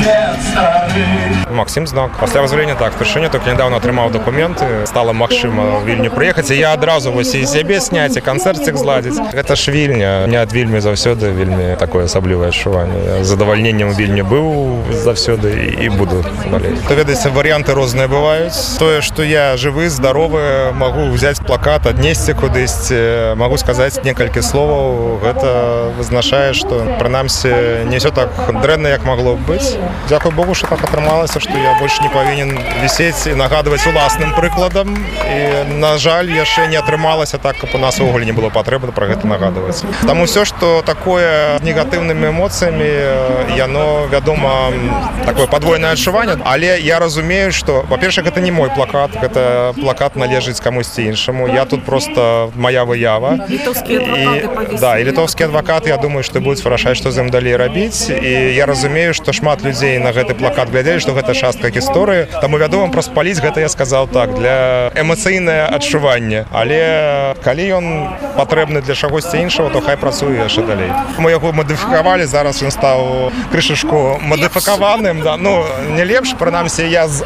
Максим Знак. Пасля вызвалення так, впершыню толькі нядаўна атрымаў дакументы, стала магчыма в Вільню прыехаць, і я адразу вось і сябе сняць, і канцэрцік зладзіць. Гэта ж Вільня, не ад Вільмі заўсёды вельмі такое асаблівае адчуванне. З задавальненнем у Вільні быў заўсёды і буду далей. То ведаеце, варыянты розныя бываюць. Тое, што я жывы, здаровы, магу взяць плакат, аднесці кудысьці, магу сказаць некалькі словаў, гэта вызначае, што прынамсі не ўсё так дрэнна, як магло б быць. Дзякуй Богу, што так атрымалася, што я больш не павінен вісець і нагадваць уласным прыкладам. І, на жаль, яшчэ не атрымалася так, каб у нас увогуле не было патрэбы пра гэта нагадваць. Таму ўсё, што такое з негатыўнымі эмоцыямі, яно, вядома, такое падвойнае адчуванне, але я разумею, што, па-першае, гэта не мой плакат, гэта плакат належыць камусьці іншаму. Я тут просто моя выява. Літоўскія адвакаты павесілі. Да, і літоўскія адвакаты, я думаю, што будуць вырашаць, што з ім далей рабіць. І я разумею, што шмат людзей на гэты плакат глядзелі, што гэта частка гісторыі. Таму, вядома, праз паліць гэта я сказаў так, для эмацыйнае адчуванне. Але калі ён патрэбны для чагосьці іншага, то хай працуе яшчэ далей. Мы яго мадыфікавалі, зараз ён стаў крышачку мадыфікаваным. Да. Ну, не лепш, прынамсі, я з